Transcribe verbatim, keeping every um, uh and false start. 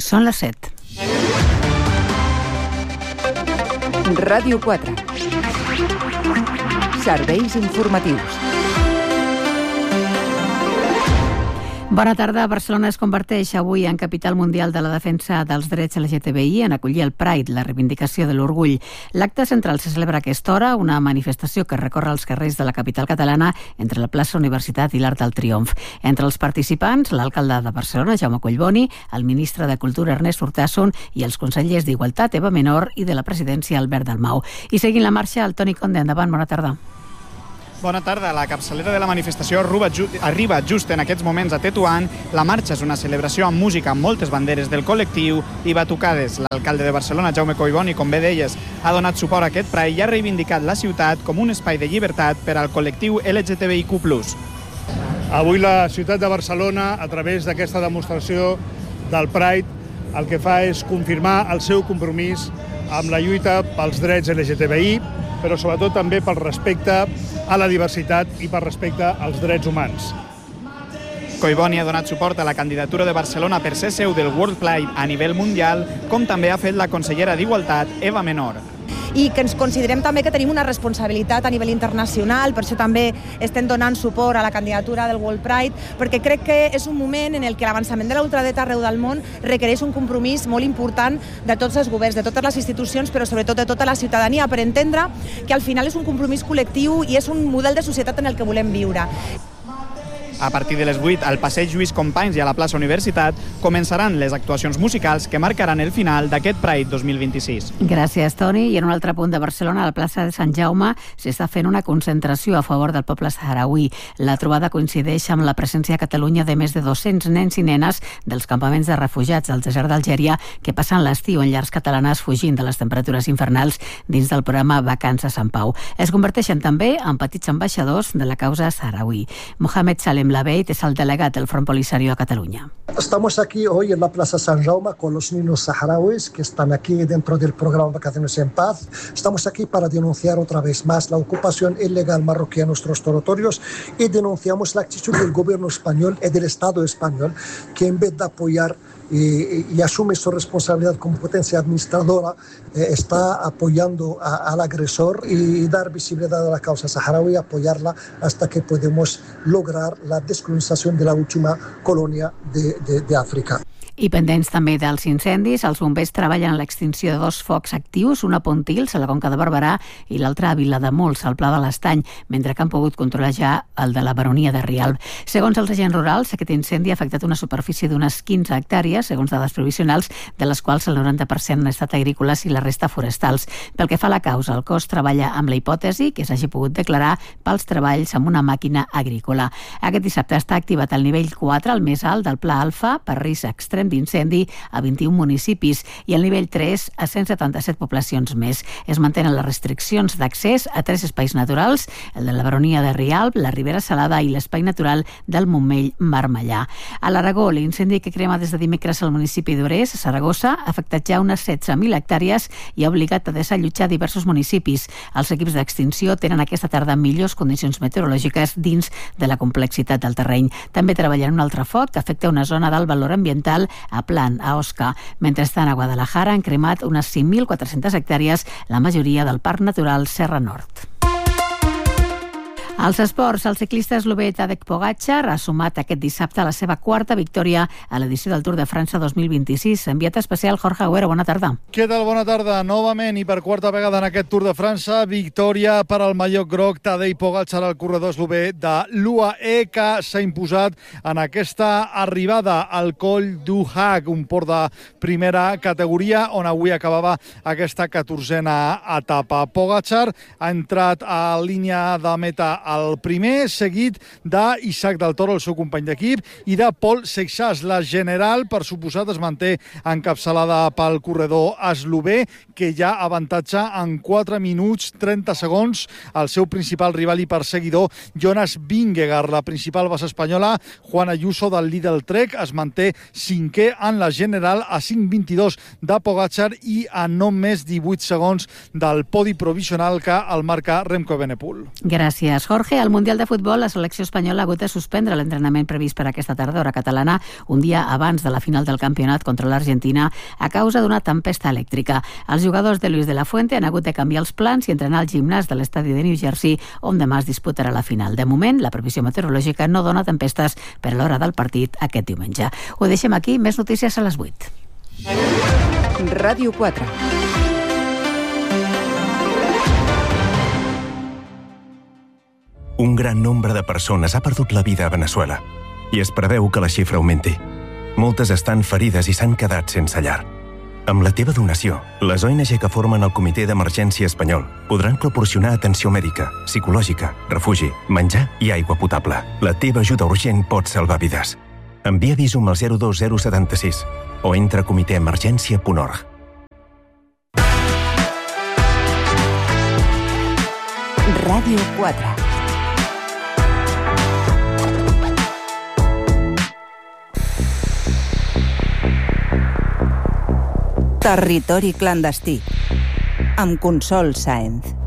Són les set. Ràdio quatre. Serveis informatius. Bona tarda. Barcelona es converteix avui en capital mundial de la defensa dels drets L G T B I en acollir el Pride, la reivindicació de l'orgull. L'acte central se celebra a aquesta hora, una manifestació que recorre els carrers de la capital catalana entre la plaça Universitat i l'Arc del Triomf. Entre els participants, l'alcalde de Barcelona, Jaume Collboni, el ministre de Cultura, Ernest Urtasun, i els consellers d'Igualtat, Eva Menor, i de la presidència, Albert Dalmau. I seguint la marxa, el Toni Conde. Endavant, bona tarda. Bona tarda. La capçalera de la manifestació arriba just en aquests moments a Tetuan. La marxa és una celebració amb música, amb moltes banderes del col·lectiu i batucades. L'alcalde de Barcelona, Jaume Collboni, com bé deies, ha donat suport a aquest Pride i ha reivindicat la ciutat com un espai de llibertat per al col·lectiu L G T B I Q plus. Avui la ciutat de Barcelona, a través d'aquesta demostració del Pride, el que fa és confirmar el seu compromís amb la lluita pels drets L G T B I, però sobretot també pel respecte a la diversitat i per respecte als drets humans. Collboni ha donat suport a la candidatura de Barcelona per ser seu del World Pride a nivell mundial, com també ha fet la consellera d'Igualtat, Eva Menor. I que ens considerem també que tenim una responsabilitat a nivell internacional, per això també estem donant suport a la candidatura del World Pride, perquè crec que és un moment en el que l'avançament de la ultradreta arreu del món requereix un compromís molt important de tots els governs, de totes les institucions, però sobretot de tota la ciutadania, per entendre que al final és un compromís col·lectiu i és un model de societat en el que volem viure. A partir de les vuit, al passeig Lluís Companys i a la plaça Universitat, començaran les actuacions musicals que marcaran el final d'aquest Pride dos mil vint-i-sis. Gràcies, Toni. I en un altre punt de Barcelona, a la plaça de Sant Jaume, s'està fent una concentració a favor del poble saharaui. La trobada coincideix amb la presència a Catalunya de més de dos-cents nens i nenes dels campaments de refugiats del desert d'Algèria que passen l'estiu en llars catalanes fugint de les temperatures infernals dins del programa Vacances a Sant Pau. Es converteixen també en petits ambaixadors de la causa saharaui. Mohamed Salem Labeit es el delegat del Front Polisario a Cataluña. Estamos aquí hoy en la Plaza San Jaume con los niños saharauis que están aquí dentro del programa Vacaciones en Paz. Estamos aquí para denunciar otra vez más la ocupación ilegal marroquí en nuestros territorios y denunciamos la actitud del gobierno español y del Estado español que en vez de apoyar y, y asume su responsabilidad como potencia administradora, eh, está apoyando a, al agresor y dar visibilidad a la causa saharaui y apoyarla hasta que podemos lograr la descolonización de la última colonia de, de, de Àfrica. I pendents també dels incendis, els bombers treballen en l'extinció de dos focs actius, un a Pontils, a la Conca de Barberà, i l'altre a Vilademuls, al Pla de l'Estany, mentre que han pogut controlar ja el de la Baronia de Rialb. Segons els agents rurals, aquest incendi ha afectat una superfície d'unes quinze hectàrees, segons dades provisionals, de les quals el noranta per cent han estat agrícoles i la resta forestals. Pel que fa a la causa, el cos treballa amb la hipòtesi que s'hagi pogut declarar pels treballs amb una màquina agrícola. Aquest dissabte està activat el nivell quatre, el més alt del Pla Alfa, per risc extrem d'incendi a vint-i-un municipis i el nivell tres a cent setanta-set poblacions més. Es mantenen les restriccions d'accés a tres espais naturals, el de la Baronia de Rialb, la Ribera Salada i l'espai natural del Montmell-Marmellà. A l'Aragó, l'incendi que crema des de dimecres al municipi d'Ores, a Saragossa, ha afectat ja unes setze mil hectàrees i ha obligat a desallotjar diversos municipis. Els equips d'extinció tenen aquesta tarda millors condicions meteorològiques dins de la complexitat del terreny. També treballen un altre foc que afecta una zona d'alt valor ambiental a Plan, a Osca. Mentrestant, a Guadalajara han cremat unes cinc mil quatre-centes hectàrees, la majoria del Parc Natural Serra Nord. Als esports, el ciclista eslovè Tadej Pogačar ha sumat aquest dissabte la seva quarta victòria a l'edició del Tour de França dos mil vint-i-sis. Enviat especial, Jorge Agüero, bona tarda. Què tal? Bona tarda. Novament i per quarta vegada en aquest Tour de França, victòria per al mallot groc Tadej Pogačar, el corredor eslovè de l'U A E, que s'ha imposat en aquesta arribada al Coll du Haag, un port de primera categoria, on avui acabava aquesta catorzena etapa. Pogačar ha entrat a línia de meta el primer, seguit d'Isaac del Toro, el seu company d'equip, i de Pol Seixas. La general, per suposat, es manté encapçalada pel corredor eslové, que ja avantatja en quatre minuts trenta segons el seu principal rival i perseguidor, Jonas Vingegaard. La principal base espanyola, Juan Ayuso, del Lidl Trek, es manté cinquè en la general a cinc vint-i-dos de Pogačar i a només divuit segons del podi provisional que el marca Remco Evenepoel. Gràcies, Jorge. Jorge, al Mundial de Futbol, la selecció espanyola ha hagut de suspendre l'entrenament previst per aquesta tarda, hora catalana, un dia abans de la final del campionat contra l'Argentina, a causa d'una tempesta elèctrica. Els jugadors de Luis de la Fuente han hagut de canviar els plans i entrenar al gimnàs de l'estadi de New Jersey, on demà es disputarà la final. De moment, la previsió meteorològica no dona tempestes per l'hora del partit aquest diumenge. Ho deixem aquí, més notícies a les vuit. Ràdio quatre. Un gran nombre de persones ha perdut la vida a Venezuela i es preveu que la xifra augmenti. Moltes estan ferides i s'han quedat sense llar. Amb la teva donació, les O N G que formen el Comitè d'Emergència Espanyol podran proporcionar atenció mèdica, psicològica, refugi, menjar i aigua potable. La teva ajuda urgent pot salvar vides. Envia Visum al zero dos zero set sis o entra a comitè emergència punt org. Ràdio quatre. Territori clandestí, amb Consol Sáenz.